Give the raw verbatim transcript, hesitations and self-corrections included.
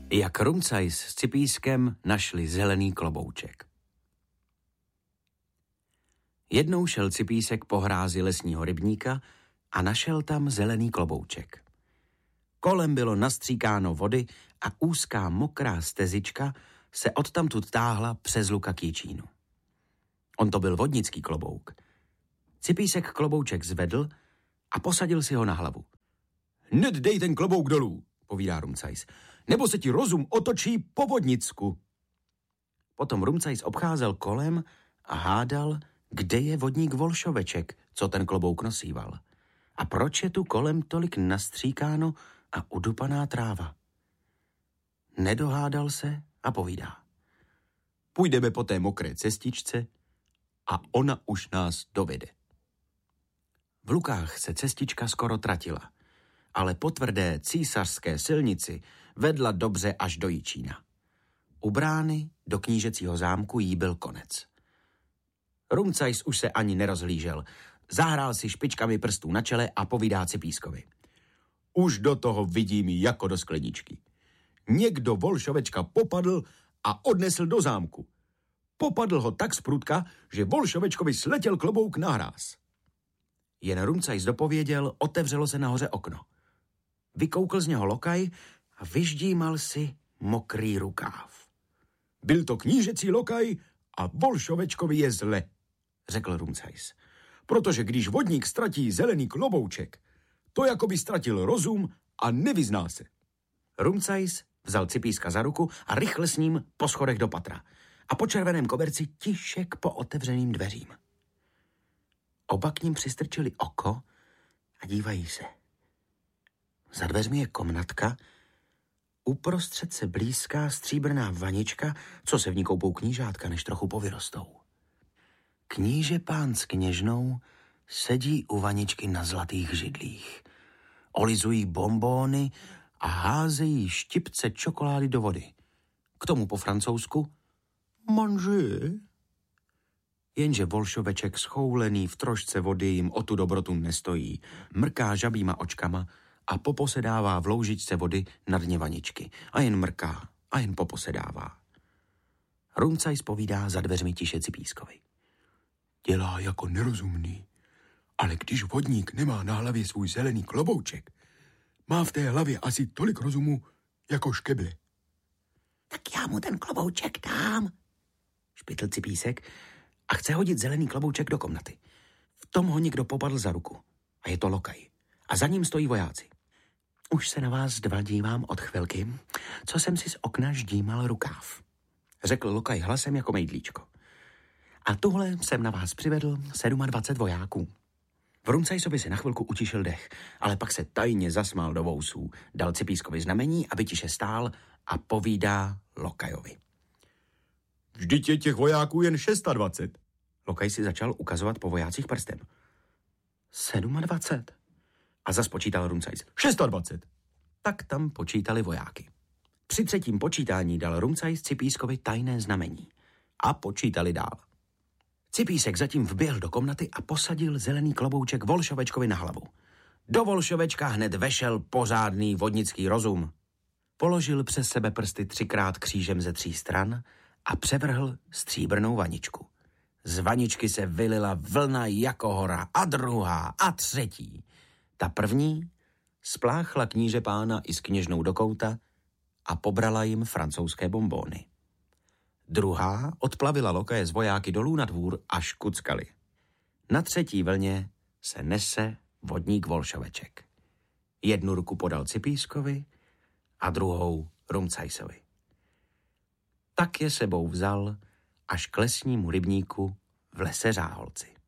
Jak Rumcajs s Cipískem našli zelený klobouček. Jednou šel Cipísek po hrázi lesního rybníka a našel tam zelený klobouček. Kolem bylo nastříkáno vody a úzká mokrá stezička se odtamtud táhla přes luka k Jičínu. On to byl vodnický klobouk. Cipísek klobouček zvedl a posadil si ho na hlavu. Hned dej ten klobouk dolů, povídá Rumcajs, nebo se ti rozum otočí po vodnicku. Potom Rumcajs obcházel kolem a hádal, kde je vodník Volšoveček, co ten klobouk nosíval. A proč je tu kolem tolik nastříkáno a udupaná tráva? Nedohádal se a povídá. Půjdeme po té mokré cestičce a ona už nás dovede. V lukách se cestička skoro tratila, ale po tvrdé císařské silnici vedla dobře až do Jičína. U brány do knížecího zámku jí byl konec. Rumcajs už se ani nerozhlížel. Zahrál si špičkami prstů na čele a povídá Cipískovi. Už do toho vidím jako do skleničky. Někdo Volšovečka popadl a odnesl do zámku. Popadl ho tak zprudka, že Volšovečkovi sletěl klobouk na hráz. Jen Rumcajs dopověděl, otevřelo se nahoře okno. Vykoukl z něho lokaj a vyždímal si mokrý rukáv. Byl to knížecí lokaj a Volšovečkovi je zle, řekl Rumcajs. Protože když vodník ztratí zelený klobouček, to jako by ztratil rozum a nevyzná se. Rumcajs vzal Cipíska za ruku a rychle s ním po schodech do patra a po červeném koberci tišek po otevřeným dveřím. Oba k ním přistrčili oko a dívají se. Za dveřmi je komnatka, uprostřed se blízká stříbrná vanička, co se v ní koupou knížátka, než trochu povyrostou. Kníže pán s kněžnou sedí u vaničky na zlatých židlích. Olizují bonbóny a házejí štipce čokolády do vody. K tomu po francouzsku manger. Jenže Volšoveček schoulený v trošce vody jim o tu dobrotu nestojí. Mrká žabýma očkama a poposedává v loužičce vody na dně vaničky. A jen mrká a jen poposedává. Rumcajs povídá za dveřmi tiše Cipískovi. Dělá jako nerozumný, ale když vodník nemá na hlavě svůj zelený klobouček, má v té hlavě asi tolik rozumu jako škeble. Tak já mu ten klobouček dám, špitl Cipísek a chce hodit zelený klobouček do komnaty. V tom ho někdo popadl za ruku a je to lokaj. A za ním stojí vojáci. Už se na vás dva dívám od chvilky, co jsem si z okna ždímal rukáv, řekl lokaj hlasem jako mejdlíčko. A tuhle jsem na vás přivedl dvacet sedm vojáků. V Rumcajsovi si na chvilku utišil dech, ale pak se tajně zasmál do vousů, dal Cipískovi znamení, aby tiše stál a povídá lokajovi. Vždyť je těch vojáků jen dvacet šest. Lokaj si začal ukazovat po vojácích prstem. dvacet sedm. A zas počítal Rumcajs. dvacet šest. Tak tam počítali vojáky. Při třetím počítání dal Rumcajs Cipískovi tajné znamení. A počítali dál. Cipísek zatím vběhl do komnaty a posadil zelený klobouček Volšovečkovi na hlavu. Do Volšovečka hned vešel pořádný vodnický rozum. Položil přes sebe prsty třikrát křížem ze tří stran a převrhl stříbrnou vaničku. Z vaničky se vylila vlna jako hora a druhá a třetí. Ta první spláchla kníže pána i s kněžnou do kouta a pobrala jim francouzské bonbóny. Druhá odplavila lokaje z vojáky dolů na dvůr až kuckali. Na třetí vlně se nese vodník Volšoveček. Jednu ruku podal Cipískovi a druhou Rumcajsovi. Tak je sebou vzal až k lesnímu rybníku v lese Řáholci.